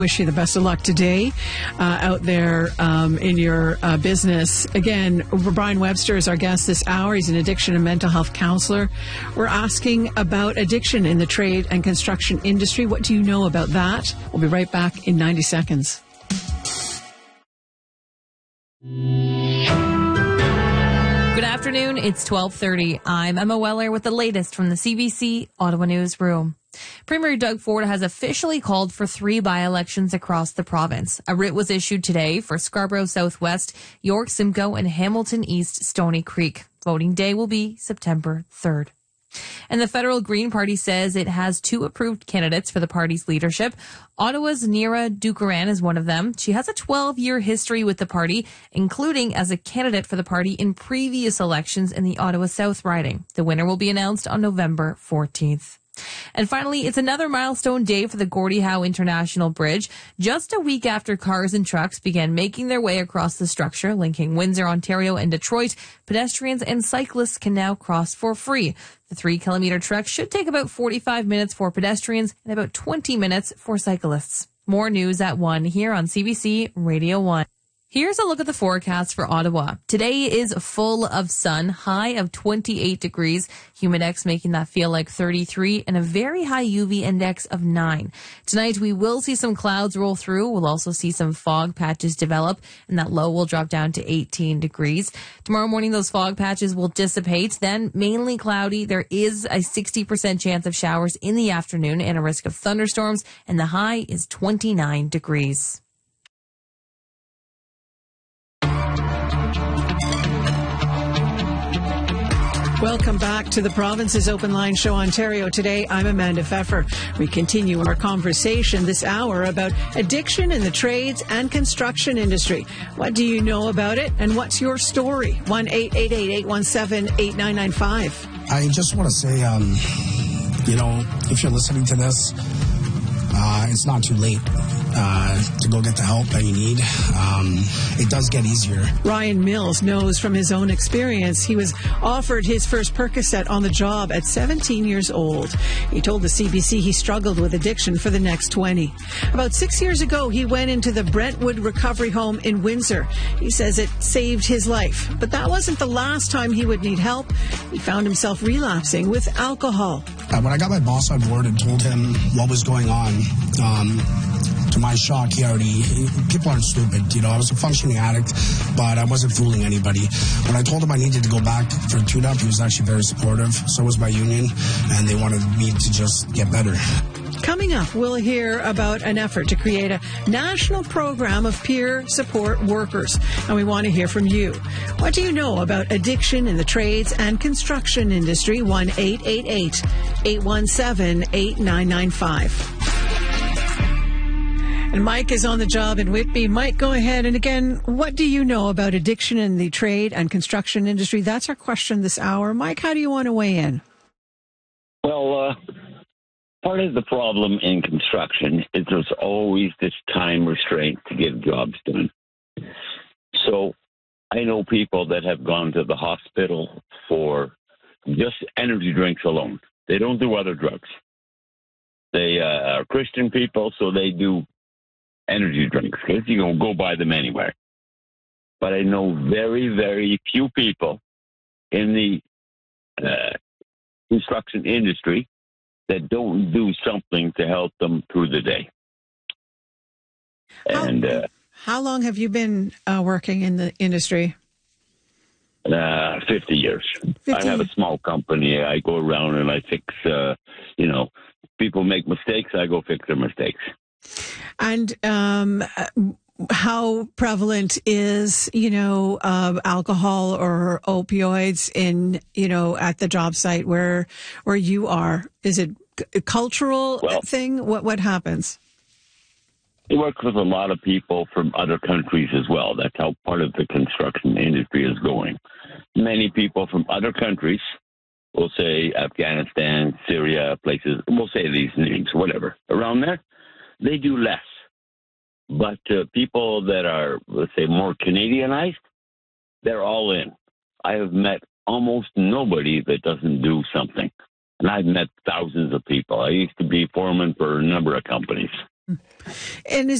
Wish you the best of luck today out there in your business. Again, Brian Webster is our guest this hour. He's an addiction and mental health counselor. We're asking about addiction in the trade and construction industry. What do you know about that? We'll be right back in 90 seconds. Good afternoon. It's 12:30. I'm Emma Weller with the latest from the CBC Ottawa Newsroom. Premier Doug Ford has officially called for 3 by-elections across the province. A writ was issued today for Scarborough Southwest, York Simcoe, and Hamilton East Stony Creek. Voting day will be September 3rd. And the Federal Green Party says it has 2 approved candidates for the party's leadership. Ottawa's Neera Dookaran is one of them. She has a 12-year history with the party, including as a candidate for the party in previous elections in the Ottawa South riding. The winner will be announced on November 14th. And finally, it's another milestone day for the Gordie Howe International Bridge. Just a week after cars and trucks began making their way across the structure, linking Windsor, Ontario and Detroit, pedestrians and cyclists can now cross for free. The 3-kilometer trek should take about 45 minutes for pedestrians and about 20 minutes for cyclists. More news at 1 here on CBC Radio 1. Here's a look at the forecast for Ottawa. Today is full of sun, high of 28 degrees, humidex making that feel like 33, and a very high UV index of 9. Tonight, we will see some clouds roll through. We'll also see some fog patches develop, and that low will drop down to 18 degrees. Tomorrow morning, those fog patches will dissipate, then mainly cloudy. There is a 60% chance of showers in the afternoon and a risk of thunderstorms, and the high is 29 degrees. Welcome back to the Province's Open Line Show, Ontario. Today, I'm Amanda Pfeffer. We continue our conversation this hour about addiction in the trades and construction industry. What do you know about it, and what's your story? 1-888-817-8995. I just want to say, if you're listening to this, it's not too late to go get the help that you need. It does get easier. Ryan Mills knows from his own experience. He was offered his first Percocet on the job at 17 years old. He told the CBC he struggled with addiction for the next 20. About 6 years ago, he went into the Brentwood Recovery Home in Windsor. He says it saved his life. But that wasn't the last time he would need help. He found himself relapsing with alcohol. When I got my boss on board and told him what was going on, to my shock, people aren't stupid. I was a functioning addict, but I wasn't fooling anybody. When I told him I needed to go back for a tune-up, he was actually very supportive. So was my union, and they wanted me to just get better. Coming up, we'll hear about an effort to create a national program of peer support workers. And we want to hear from you. What do you know about addiction in the trades and construction industry? 1-888-817-8995. And Mike is on the job in Whitby. Mike, go ahead. And again, what do you know about addiction in the trade and construction industry? That's our question this hour. Mike, how do you want to weigh in? Well, part of the problem in construction is there's always this time restraint to get jobs done. So I know people that have gone to the hospital for just energy drinks alone. They don't do other drugs. They are Christian people, so they do energy drinks because you can go buy them anywhere. But I know very, very few people in the construction industry that don't do something to help them through the day. How long have you been working in the industry? 50 years. 50. I have a small company. I go around and I fix, people make mistakes. I go fix their mistakes. And how prevalent is, alcohol or opioids in, at the job site where you are? Is it a cultural thing? What happens? I work with a lot of people from other countries as well. That's how part of the construction industry is going. Many people from other countries, we'll say Afghanistan, Syria, places, we'll say these names, whatever, around there, they do less. But people that are, let's say, more Canadianized, they're all in. I have met almost nobody that doesn't do something. And I've met thousands of people. I used to be foreman for a number of companies. And